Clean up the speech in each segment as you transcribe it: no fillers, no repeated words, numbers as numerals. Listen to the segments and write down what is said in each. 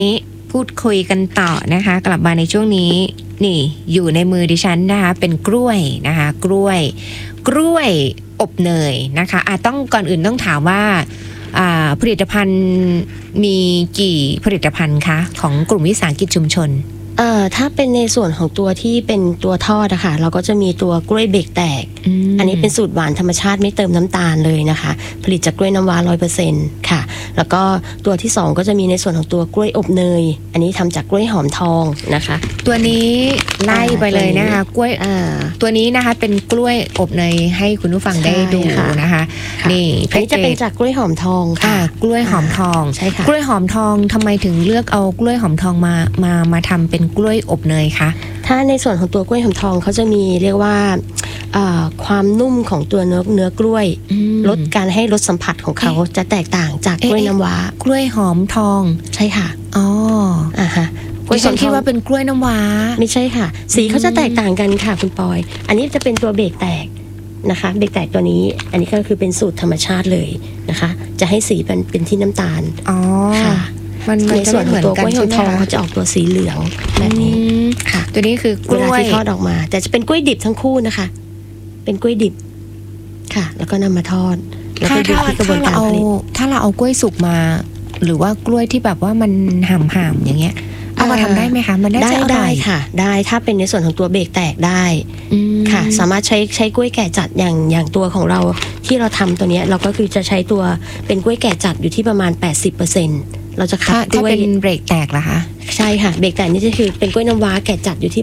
นี้พูดคุยกันต่อนะคะกลับมาในช่วงนี้นี่อยู่ในมือดิฉันนะคะเป็นกล้วยนะคะกล้วยอบเนยนะคะต้องก่อนอื่นต้องถามว่าผลิตภัณฑ์มีกี่ผลิตภัณฑ์คะของกลุ่มวิสาหกิจชุมชนถ้าเป็นในส่วนของตัวที่เป็นตัวทอดอะค่ะเราก็จะมีตัวกล้วยเบรกแตก อันนี้เป็นสูตรหวานธรรมชาติไม่เติมน้ำตาลเลยนะคะผลิตจากกล้วยน้ำว้า 100% ค่ะแล้วก็ตัวที่2ก็จะมีในส่วนของตัวกล้วยอบเนยอันนี้ทำจากกล้วยหอมทองนะคะตัวนี้ไล่ไปเลยนะคะกล้วยตัวนี้นะคะเป็นกล้วยอบเนยให้คุณผู้ฟังได้ดูนะคะนี่อันนี้จะเป็นจากกล้วยหอมทองค่ะกล้วยหอมทองใช่ค่ะกล้วยหอมทองทำไมถึงเลือกเอากล้วยหอมทองมาทำเป็นกล้วยอบเนยคะถ้าในส่วนของตัวกล้วยหอมทองเขาจะมีเรียกว่าความนุ่มของตัวเนื้อกล้วยลดการให้รสสัมผัสของเขาจะแตกต่างจากกล้วยน้ำว้ากล้วยหอมทองใช่ค่ะฮะดิฉันคิดว่าเป็นกล้วยน้ำว้าไม่ใช่ค่ะสีเขาจะแตกต่างกันค่ะคุณปอยอันนี้จะเป็นตัวเบรกแตกนะคะเบรกแตกตัวนี้อันนี้ก็คือเป็นสูตรธรรมชาติเลยนะคะจะให้สีเป็นที่น้ำตาลค่ะในส่วนของตัวกล้วยหอมทองเขาจะออกตัวสีเหลืองแบบนี้ค่ะตัวนี้คือกล้วยที่ทอดออกมาแต่จะเป็นกล้วยดิบทั้งคู่นะคะเป็นกล้วยดิบค่ะแล้วก็นำมาทอดถ้าเราเอากล้วยสุกมาหรือว่ากล้วยที่แบบว่ามันห่ามๆอย่างเงี้ยเอามาทำได้ไหมคะมันได้ค่ะได้ถ้าเป็นในส่วนของตัวเบรกแตกได้ค่ะสามารถใช้กล้วยแก่จัดอย่างตัวของเราที่เราทำตัวนี้เราก็คือจะใช้ตัวเป็นกล้วยแก่จัดอยู่ที่ประมาณ 80%เราจะคัดด้วยถ้าเป็นเบรกแตกเหรอคะใช่ค่ะเบรกแตกนี่จะคือเป็นกล้วยน้ำว้าแก่จัดอยู่ที่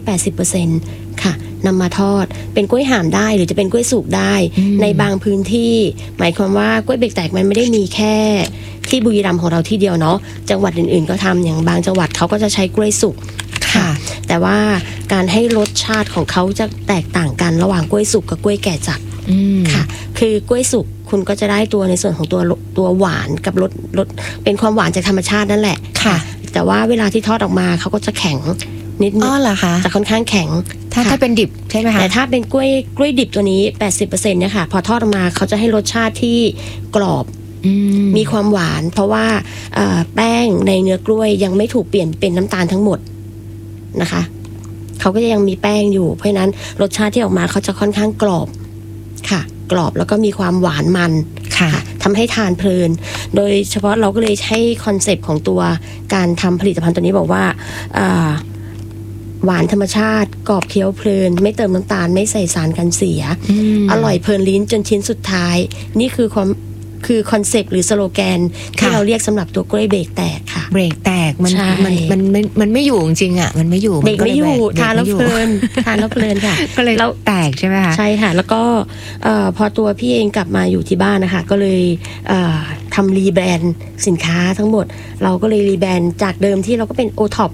80%ค่ะนำมาทอดเป็นกล้วยห่ามได้หรือจะเป็นกล้วยสุกได้ในบางพื้นที่หมายความว่ากล้วยเบรกแตกมันไม่ได้มีแค่ที่บุรีรัมย์ของเราที่เดียวเนาะจังหวัดอื่นๆก็ทำอย่างบางจังหวัดเขาก็จะใช้กล้วยสุกค่ะแต่ว่าการให้รสชาติของเขาจะแตกต่างกันระหว่างกล้วยสุกกับกล้วยแก่จัดค่ะคือกล้วยสุกคุณก็จะได้ตัวในส่วนของตัวหวานกับรสเป็นความหวานจากธรรมชาตินั่นแหละค่ะแต่ว่าเวลาที่ทอดออกมาเขาก็จะแข็งนิดนึงเหรอคะจะค่อนข้างแข็งถ้าเป็นดิบใช่ไหมคะแต่ถ้าเป็นกล้วยดิบตัวนี้ 80% เนี่ยค่ะพอทอดออกมาเขาจะให้รสชาติที่กรอบมีความหวานเพราะว่าแป้งในเนื้อกล้วยยังไม่ถูกเปลี่ยนเป็นน้ำตาลทั้งหมดนะคะเขาก็ยังมีแป้งอยู่เพราะฉะนั้นรสชาติที่ออกมาเขาจะค่อนข้างกรอบค่ะกรอบแล้วก็มีความหวานมันค่ะทำให้ทานเพลินโดยเฉพาะเราก็เลยให้คอนเซปต์ของตัวการทำผลิตภัณฑ์ตัวนี้บอกว่าหวานธรรมชาติกรอบเคี้ยวเพลินไม่เติมน้ำตาลไม่ใส่สารกันเสียอร่อยเพลินลิ้นจนชิ้นสุดท้ายนี่คือคอนเซปต์หรือสโลแกนที่เราเรียกสำหรับตัวกล้วยเบรกแตกค่ะเบรกแตกมันไม่อยู่จริงๆอ่ะมันไม่อยู่เบรกไม่อยู่ทานแล้วเพลินค่ะก็เลยแล้วแตกใช่ไหมคะใช่ค่ะแล้วก็พอตัวพี่เองกลับมาอยู่ที่บ้านนะคะก็เลยทำรีแบรนด์สินค้าทั้งหมดเราก็เลยรีแบรนด์จากเดิมที่เราก็เป็นโอท็อป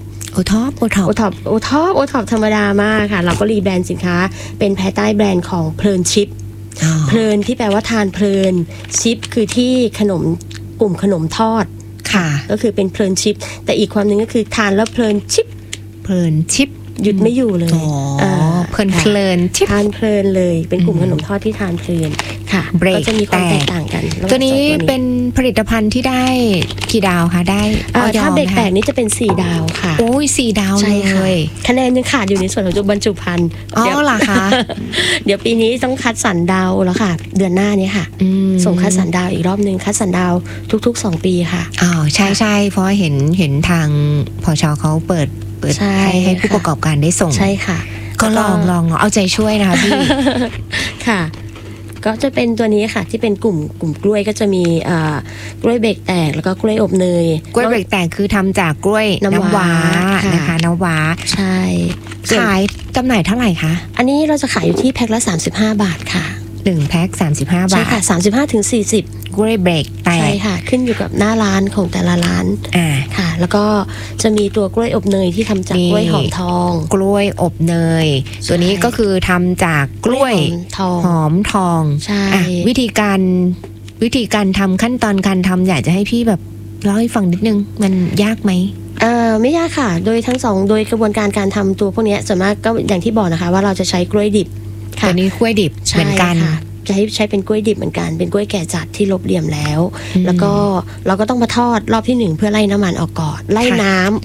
ธรรมดามากค่ะเราก็รีแบรนด์สินค้าเป็นภายใต้แบรนด์ของเพลินชิปเพลินที่แปลว่าทานเพลินชิปคือที่ขนมกลุ่มขนมทอดค่ะก็คือเป็นเพลินชิปแต่อีกความหนึ่งก็คือทานแล้วเพลินชิปหยุดไม่อยู่เลยเพลินชิปทานเพลินเลยเป็นกลุ่มขนมทอดที่ทานเพลินค่ะก็จะมีความแตกต่างกันตัวนี้เป็นผลิตภัณฑ์ที่ได้กี่ดาวคะได้ถ้าเบรกแตกนี่จะเป็น4ดาวค่ะโอ้ย4ดาวเลยคะแนนยังขาดอยู่ในส่วนของจุดบรรจุภัณฑ์เหรอคะเดี๋ยวปีนี้ต้องคัดสรรดาวแล้วค่ะเดือนหน้านี้ค่ะส่งคัดสรรดาวอีกรอบนึงคัดสรรดาวทุกๆ2ปีค่ะใช่เพราะเห็นทางผช.เขาเปิดให้ผู้ประกอบการได้ส่งใช่ค่ะก็ลองเอาใจช่วยนะคะพี่ค่ะก็จะเป็นตัวนี้ค่ะที่เป็นกลุ่มกล้วยก็จะมีกล้วยเบรกแตกแล้วก็กล้วยอบเนยกล้วยเบรกแตกคือทำจากกล้วยน้ำว้านะคะน้ำว้าใช่ขายจำหน่ายเท่าไหร่คะอันนี้เราจะขายอยู่ที่แพ็คละ35 บาทค่ะ 1แพ็ค35 บาทใช่ค่ะ35 ถึง 40 กล้วยเบรกแตกใช่ค่ะขึ้นอยู่กับหน้าร้านของแต่ละร้านค่ะแล้วก็จะมีตัวกล้วยอบเนยที่ทำจากกล้วยหอมทองกล้วยอบเนยตัวนี้ก็คือทำจากกล้วยหอมทองใช่วิธีการทำขั้นตอนการทำอยากจะให้พี่แบบเล่าให้ฟังนิดนึงมันยากไหมไม่ยากค่ะโดยทั้งสองโดยกระบวนการทำตัวพวกนี้ส่วนมากก็อย่างที่บอกนะคะว่าเราจะใช้กล้วยดิบตัวนี้กล้วยดิบเหมือนกันจะให้ใช้เป็นกล้วยดิบเหมือนกันเป็นกล้วยแก่จัดที่ลบเหลี่ยมแล้ว แล้วก็เราก็ต้องมาทอดรอบที่1เพื่อไล่น้ำมันออกก่อนไล่น้ำ